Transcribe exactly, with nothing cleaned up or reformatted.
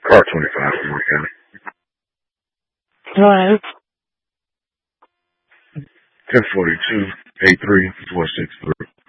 Car twenty-five from Moore County. Hello? ten forty-two, eight three, four six three.